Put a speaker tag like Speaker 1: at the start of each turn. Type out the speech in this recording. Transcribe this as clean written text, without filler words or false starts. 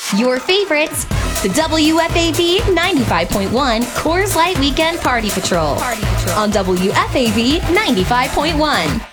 Speaker 1: Your favorites, the WFAB 95.1 Coors Light Weekend Party Patrol on WFAB 95.1.